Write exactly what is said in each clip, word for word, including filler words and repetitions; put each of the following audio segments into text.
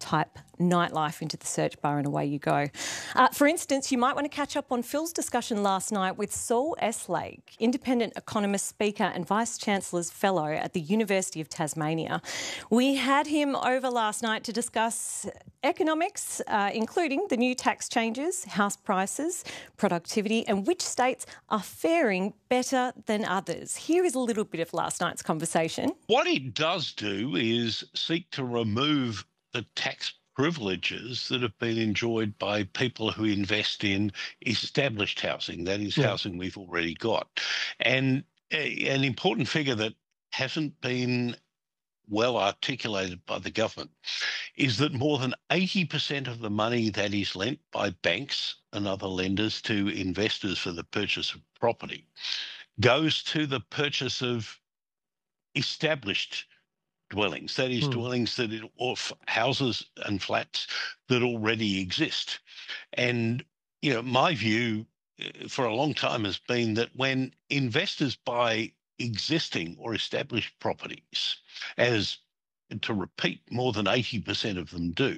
type nightlife into the search bar and away you go. Uh, for instance, you might want to catch up on Phil's discussion last night with Saul Eslake, independent economist, speaker and Vice-Chancellor's Fellow at the University of Tasmania. We had him over last night to discuss economics, uh, including the new tax changes, house prices, productivity and which states are faring better than others. Here is a little bit of last night's conversation. What he does do is seek to remove the tax privileges that have been enjoyed by people who invest in established housing, that is, yeah. housing we've already got. And a, an important figure that hasn't been well articulated by the government is that more than eighty percent of the money that is lent by banks and other lenders to investors for the purchase of property goes to the purchase of established dwellings, that is, hmm. dwellings that it, or houses and flats that already exist. And, you know, my view for a long time has been that when investors buy existing or established properties, as to repeat, more than eighty percent of them do,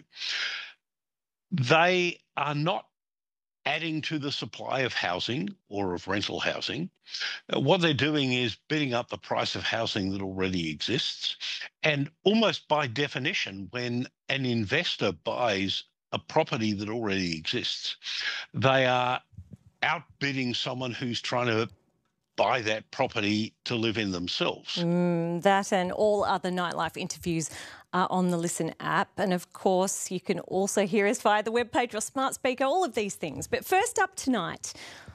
they are not adding to the supply of housing or of rental housing. What they're doing is bidding up the price of housing that already exists. And almost by definition, when an investor buys a property that already exists, they are outbidding someone who's trying to buy that property to live in themselves. Mm, that and all other Nightlife interviews are on the Listen app. And of course, you can also hear us via the webpage or smart speaker, all of these things. But first up tonight,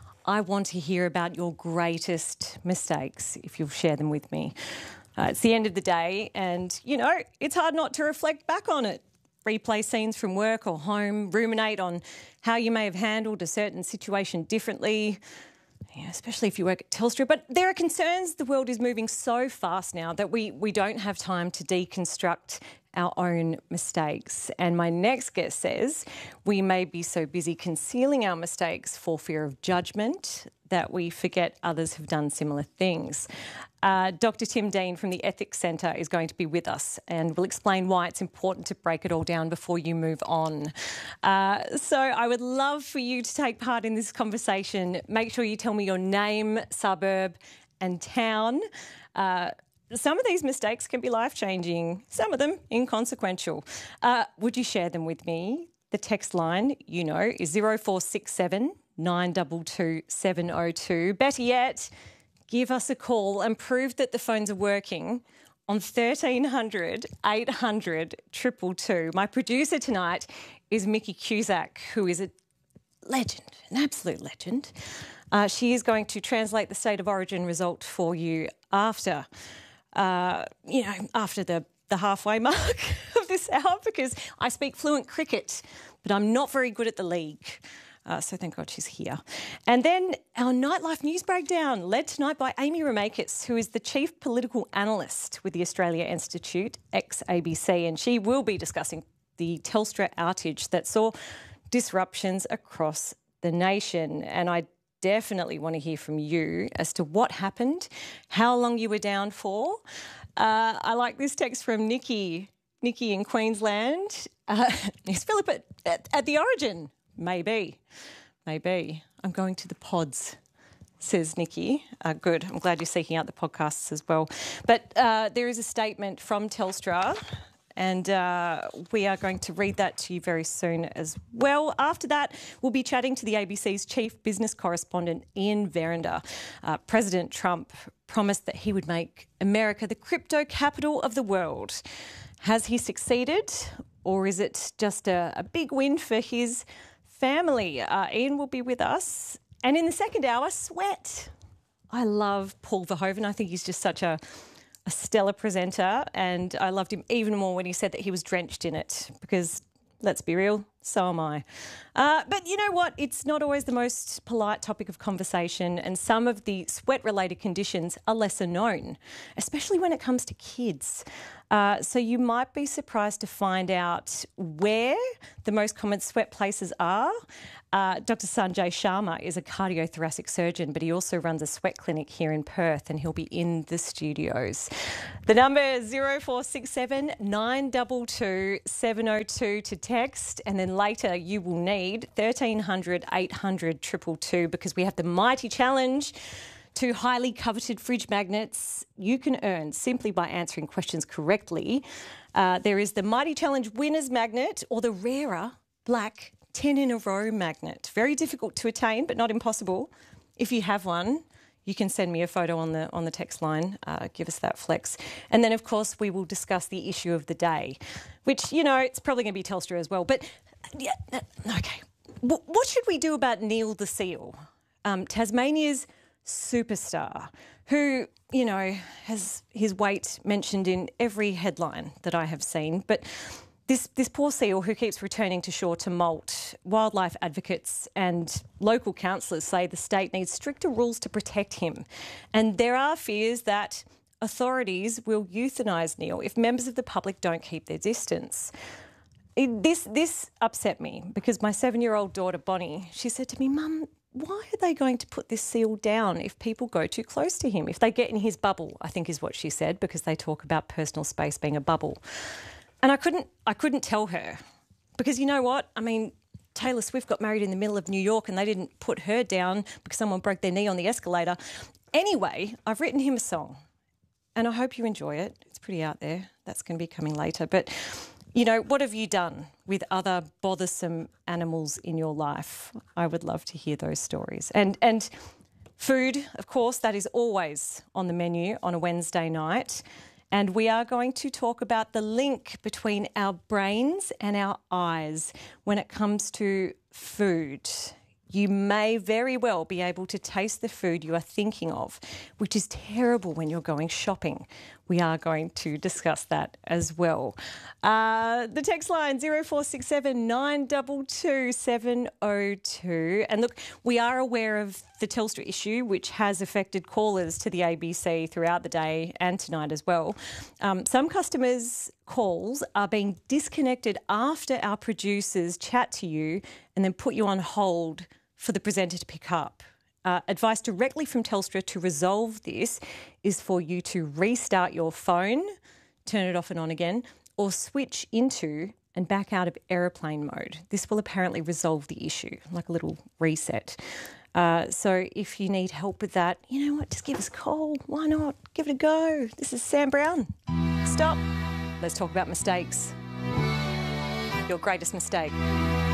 I want to hear about your greatest mistakes, if you'll share them with me. Uh, it's the end of the day and, you know, it's hard not to reflect back on it. Replay scenes from work or home, ruminate on how you may have handled a certain situation differently, yeah, especially if you work at Telstra. But there are concerns. The world is moving so fast now that we, we don't have time to deconstruct our own mistakes. And my next guest says we may be so busy concealing our mistakes for fear of judgment that we forget others have done similar things. Uh, Doctor Tim Dean from the Ethics Centre is going to be with us and will explain why it's important to break it all down before you move on. Uh, so I would love for you to take part in this conversation. Make sure you tell me your name, suburb and town. Uh, some of these mistakes can be life-changing, some of them inconsequential. Uh, would you share them with me? The text line, you know, is zero four six seven nine two two seven zero two. Better yet, give us a call and prove that the phones are working on thirteen hundred eight hundred two two two. My producer tonight is Mickey Cusack, who is a legend, an absolute legend. Uh, she is going to translate the State of Origin result for you after, uh, you know, after the, the halfway mark of this hour, because I speak fluent cricket, but I'm not very good at the league. Uh, so thank God she's here. And then our Nightlife News Breakdown, led tonight by Amy Ramakis, who is the Chief Political Analyst with the Australia Institute, ex-A B C, and she will be discussing the Telstra outage that saw disruptions across the nation. And I definitely want to hear from you as to what happened, how long you were down for. Uh, I like this text from Nikki, Nikki in Queensland. Uh, is Philip at, at, at the Origin? Maybe, maybe. I'm going to the pods, says Nikki. Uh, good. I'm glad you're seeking out the podcasts as well. But uh, there is a statement from Telstra and uh, we are going to read that to you very soon as well. After that, we'll be chatting to the A B C's chief business correspondent, Ian Verrinder. Uh, President Trump promised that he would make America the crypto capital of the world. Has he succeeded, or is it just a, a big win for his family? Uh, Ian will be with us. And in the second hour, sweat. I love Paul Verhoeven. I think he's just such a, a stellar presenter, and I loved him even more when he said that he was drenched in it because, let's be real, So am I. Uh, but you know what? It's not always the most polite topic of conversation, and some of the sweat-related conditions are lesser known, especially when it comes to kids. Uh, so you might be surprised to find out where the most common sweat places are. Uh, Doctor Sanjay Sharma is a cardiothoracic surgeon, but he also runs a sweat clinic here in Perth, and he'll be in the studios. The number is zero four six seven nine two two seven zero two to text, and then later you will need thirteen hundred eight hundred two two two because we have the mighty challenge to highly coveted fridge magnets you can earn simply by answering questions correctly. Uh, there is the Mighty Challenge Winners Magnet or the rarer black ten in a row magnet. Very difficult to attain, but not impossible. If you have one, you can send me a photo on the on the text line. Uh, give us that flex. And then, of course, we will discuss the issue of the day, which, you know, it's probably going to be Telstra as well. But, yeah, okay. W- what should we do about Neil the seal, um, Tasmania's superstar, who, you know, has his weight mentioned in every headline that I have seen. But this this poor seal who keeps returning to shore to moult, wildlife advocates and local councillors say the state needs stricter rules to protect him. And there are fears that authorities will euthanise Neil if members of the public don't keep their distance. It, this this upset me because my seven-year-old daughter, Bonnie, she said to me, "Mum, why are they going to put this seal down if people go too close to him? If they get in his bubble," I think is what she said, because they talk about personal space being a bubble. And I couldn't I couldn't tell her because you know what? I mean, Taylor Swift got married in the middle of New York and they didn't put her down because someone broke their knee on the escalator. Anyway, I've written him a song and I hope you enjoy it. It's pretty out there. That's going to be coming later. But you know, what have you done with other bothersome animals in your life? I would love to hear those stories. And and food, of course, that is always on the menu on a Wednesday night. And we are going to talk about the link between our brains and our eyes when it comes to food. You may very well be able to taste the food you are thinking of, which is terrible when you're going shopping. We are going to discuss that as well. Uh, the text line zero four six seven nine two two seven zero two. And look, we are aware of the Telstra issue, which has affected callers to the A B C throughout the day and tonight as well. Um, some customers' calls are being disconnected after our producers chat to you and then put you on hold for the presenter to pick up. Uh, advice directly from Telstra to resolve this is for you to restart your phone, turn it off and on again, or switch into and back out of aeroplane mode. This will apparently resolve the issue, like a little reset. Uh, so if you need help with that, you know what, just give us a call. Why not? Give it a go. This is Sam Brown. Stop. Let's talk about mistakes. Your greatest mistake.